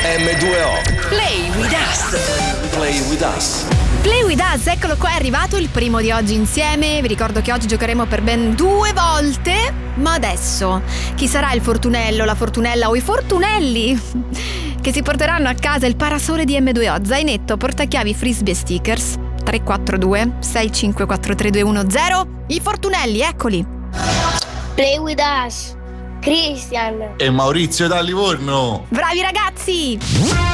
M2O. Play with us. Play with us. Play with us, eccolo qua, è arrivato il primo di oggi insieme. Vi ricordo che oggi giocheremo per ben 2 volte. Ma adesso, chi sarà il fortunello, la fortunella o i fortunelli che si porteranno a casa il parasole di M2O? Zainetto, portachiavi, frisbee e stickers. 342 6543210. I fortunelli, eccoli. Play with us. Christian. E Maurizio da Livorno. Bravi ragazzi!